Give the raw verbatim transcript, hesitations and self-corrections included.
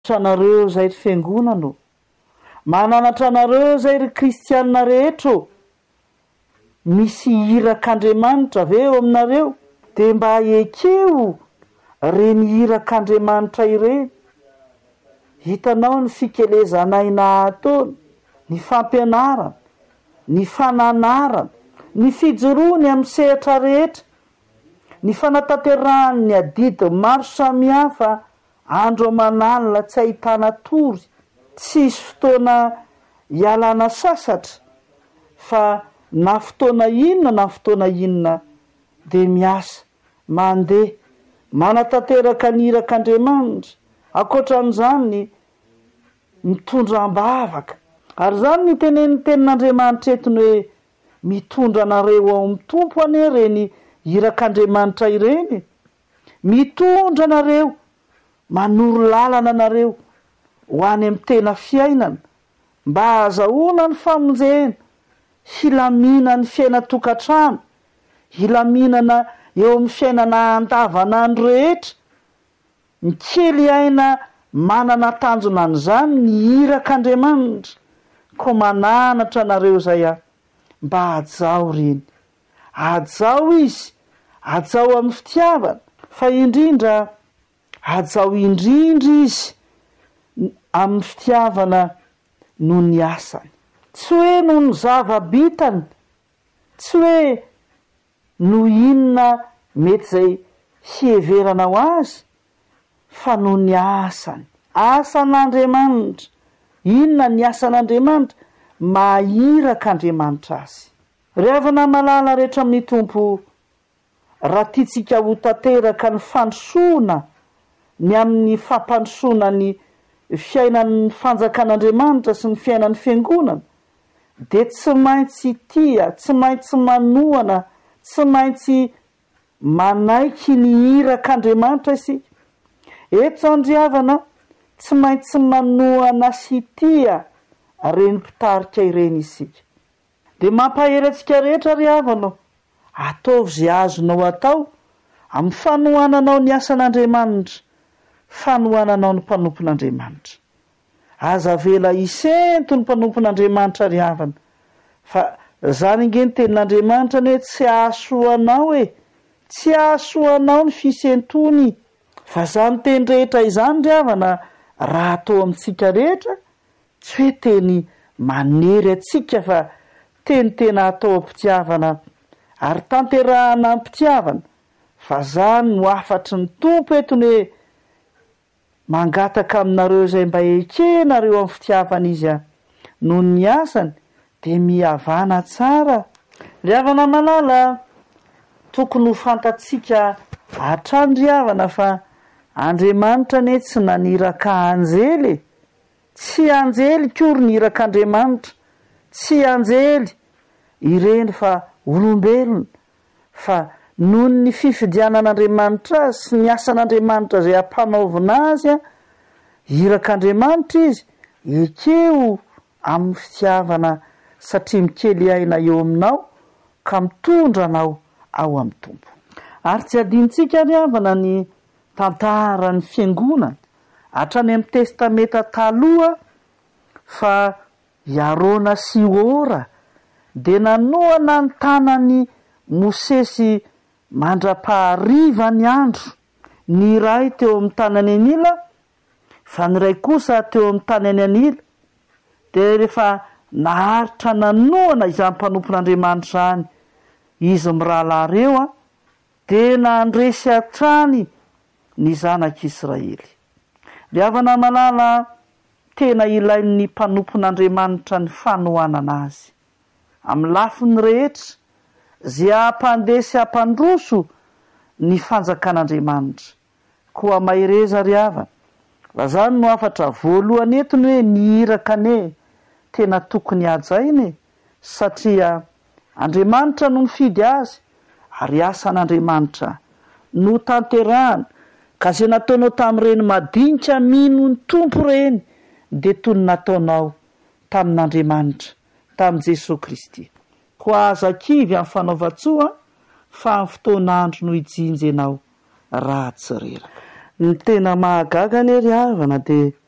Tranareo zay ry fiangonana, mananatra anareo zay ry kristianina rehetra, misy irak'Andriamanitra ve eo aminareo? De mba ekeo reny irak'Andriamanitra ireny. Hitanao ny fikelezanaina ataony, ny fampianarana, ny fananarana, ny fijoroany amin'ny sehatra rehetra, ny fanatanterahany ny adidy maro samihafa. Andro aman'alina tsy ahitana tory, tsisy fotoana ialana sasatra, fa na fotoana inona na fotoana inona de miasa, mandeha, manatanteraka ny irak'Andriamanitra. Ankoatran'izany mitondra ambavaka. Ary zany ny tenen'ny tenin'Andriamanitra etony hoe mitondra anareo ao amin'ny tompo anie reny irak'Andriamanitra ireny. Mitondra anareo, manoro lalana anareo ho any amin'ny tena fiainana, mba azahoana ny famonjena, hilamina ny fiaina tokantrano, hilaminana eo amin'ny fiainana andavanandro rehetra. Ny kely aina manana tanjona an'izany ny irak'Andriamanitra. Ko mananatra anareo zay a, mba ajao reny, ajao izy, ajao amin'ny fitiavana, fa indrindra ajao indrindra izy amin'ny fitiavana noho ny asany. Tsy hoe noho ny zava-bitany, tsy hoe no inona mety zay hieverana ho azy, fa noho ny asany. Asan'Andriamanitra. Inona ny asan'Andriamanitra? Mairak'Andriamanitra azy. Rehavana malala rehetra amin'ny tompo, raha tiatsika ho tanteraka ny fandrosoana ny amin'ny fampandrosoana ny fiainan'ny fanjakan'Andriamanitra sy ny fiainan'ny fiangonana, de tsy maintsy tia, tsy maintsy manohana, tsy maintsy manaiky ny irak'Andriamanitra isika. Eto andriavana, tsy maintsy manohana sy tia reny mpitarika ireny isika. De mampahery antsika rehetra ry havana, ataovy zay azonao atao amin'ny fanohananao ny asan'Andriamanitra, fanohananao ny mpanompon'Andriamanitra. Aza vela isento ny mpanompon'Andriamanitra ry havana, fa zany inge ny tenin'Andriamanitra ny hoe tsy ahasoanao e, tsy ahasoanao ny fisentony. Fa zany teny rehetra izany ry havana, raha atao amintsika rehetra, tsy hoe teny manery atsika, fa teny tena atao am-pitiavana, ary tanterahana am-pitiavana. Fa zany no afatry ny tompo etony hoe mangataka aminareo zay mba ekenareo amin'ny fitiavana izy a, noho ny asany de mihavana tsara. Ry havana malala, tokony ho fantatsika hatrany ry havana fa Andriamanitra ne tsy naniraka anjely, tsy anjely kory ny irak'Andriamanitra, tsy anjely ireny fa olombelona, fa noho ny fifidianan'Andriamanitra azy sy ny asan'Andriamanitra zay ampanaovina azy a, irak'Andriamanitra izy ekeo amin'ny fitiavana, satria mikely aina eo aminao ka mitondra anao ao amin'ny tompo. Ary tsy adintsika ry havana ny tantara ny fiangonana hatrany amin'ny testameta taloha, fa Iarona sy Ora de nanoana ny tanany Mosesy mandra-pahariva ny andro, ny iray teo amin'ny tanany anila, fa ny iray kosa teo amin'ny tanany anila. De rehefa naharitra nanoana izany mpanompon'Andriamanitra zany izy mirahalahy reo a, de nandresy hatrany ny zanak'Israely. Ry havana malala, tena ilain'ny mpanompon'Andriamanitra ny fanohanana azy amin'ny lafiny rehetra, zay ampandesy ampandroso ny fanjakan'Andriamanitra. Koa maireza ry havana, fa zany no afatra voalohany etony hoe ny irakane tena tokony hajainy, satria Andriamanitra no mifidy azy, ary asan'Andriamanitra no tanterahana. Ka zay nataonao tamin'ireny madinika mino ny tompo reny, de toy ny nataonao tamin'Andriamanitra, tamin'i Jesosy Kristy. Ko aza kivy amin'ny fanaovatsoa, fa amin'ny fotoan'andro no hijinjy ianao raha tsy rera. Ny tena mahagaga anie ry havana de